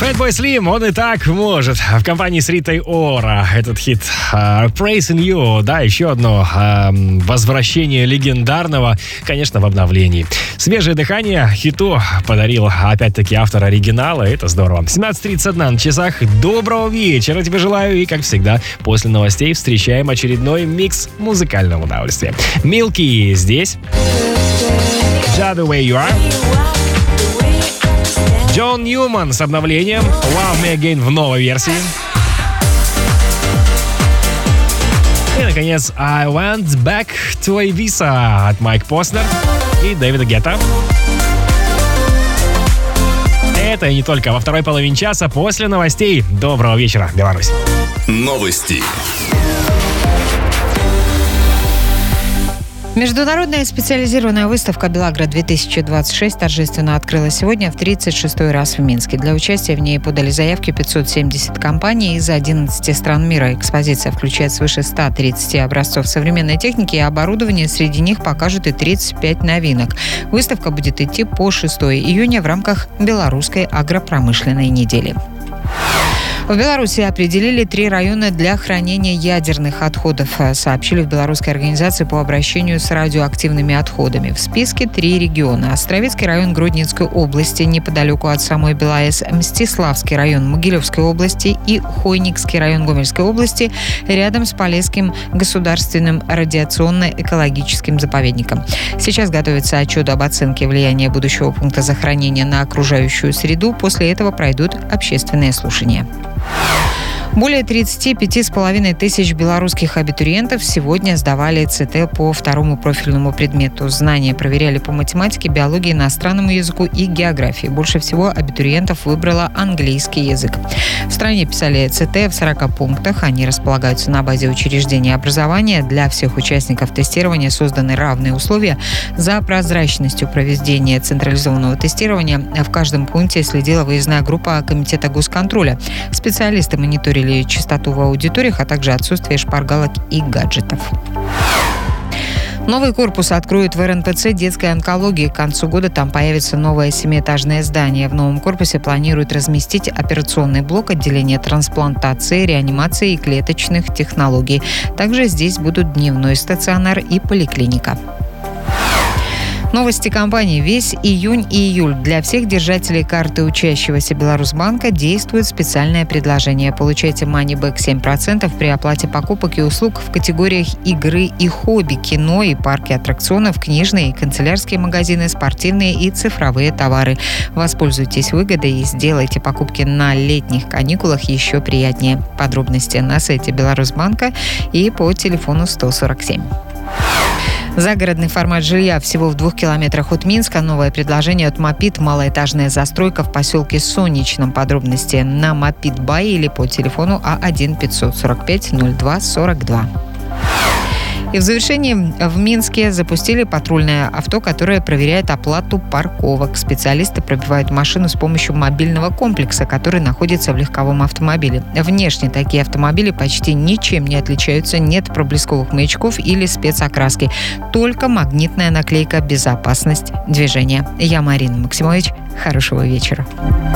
Fatboy Slim, он и так может. В компании с Ритой Ора этот хит Praising You, да, еще одно возвращение легендарного, конечно, в обновлении. Свежее дыхание хиту подарил опять-таки автор оригинала, это здорово. 17:31 на часах. Доброго вечера тебе желаю, и как всегда, после новостей встречаем очередной микс музыкального удовольствия. Milky здесь. Just the way you are. Джон Ньюман с обновлением Love Me Again в новой версии. И, наконец, I Went Back to Ibiza от Майк Постнер и Дэвида Гетта. Это и не только во второй половине часа после новостей. Доброго вечера, Беларусь. Новости. Международная специализированная выставка «Белагро-2026» торжественно открылась сегодня в 36-й раз в Минске. Для участия в ней подали заявки 570 компаний из 11 стран мира. Экспозиция включает свыше 130 образцов современной техники и оборудования. Среди них покажут и 35 новинок. Выставка будет идти по 6 июня в рамках Белорусской агропромышленной недели. В Беларуси определили 3 района для хранения ядерных отходов, сообщили в Белорусской организации по обращению с радиоактивными отходами. В списке 3 региона. Островецкий район Гродненской области, неподалеку от самой БелАЭС, Мстиславский район Могилевской области и Хойникский район Гомельской области, рядом с Полесским государственным радиационно-экологическим заповедником. Сейчас готовится отчет об оценке влияния будущего пункта захоронения на окружающую среду. После этого пройдут общественные слушания. Более 35,5 тысяч белорусских абитуриентов сегодня сдавали ЦТ по второму профильному предмету. Знания проверяли по математике, биологии, иностранному языку и географии. Больше всего абитуриентов выбрало английский язык. В стране писали ЦТ в 40 пунктах. Они располагаются на базе учреждения образования. Для всех участников тестирования созданы равные условия. За прозрачностью проведения централизованного тестирования в каждом пункте следила выездная группа Комитета госконтроля. Специалисты мониторили частоту в аудиториях, а также отсутствие шпаргалок и гаджетов. Новый корпус откроют в РНПЦ детской онкологии. К концу года там появится новое 7-этажное здание. В новом корпусе планируют разместить операционный блок, отделение трансплантации, реанимации и клеточных технологий. Также здесь будут дневной стационар и поликлиника. Новости компании. Весь июнь и июль для всех держателей карты учащегося Беларусьбанка действует специальное предложение. Получайте манибэк 7% при оплате покупок и услуг в категориях игры и хобби, кино и парки аттракционов, книжные и канцелярские магазины, спортивные и цифровые товары. Воспользуйтесь выгодой и сделайте покупки на летних каникулах еще приятнее. Подробности на сайте Беларусьбанка и по телефону 147. Загородный формат жилья всего в 2 километрах от Минска. Новое предложение от Мопит. Малоэтажная застройка в поселке Солнечном. Подробности на Мопит Бай или по телефону А1 545 02 42. И в завершении в Минске запустили патрульное авто, которое проверяет оплату парковок. Специалисты пробивают машину с помощью мобильного комплекса, который находится в легковом автомобиле. Внешне такие автомобили почти ничем не отличаются. Нет проблесковых маячков или спецокраски. Только магнитная наклейка «Безопасность движения». Я Марина Максимович. Хорошего вечера.